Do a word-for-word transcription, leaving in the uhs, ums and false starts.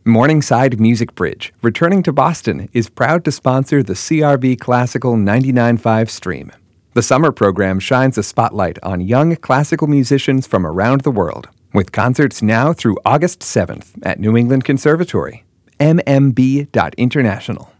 Morningside Music Bridge, returning to Boston, is proud to sponsor the C R V Classical ninety-nine point five stream. The summer program shines a spotlight on young classical musicians from around the world, with concerts now through August seventh at New England Conservatory. m m b dot international.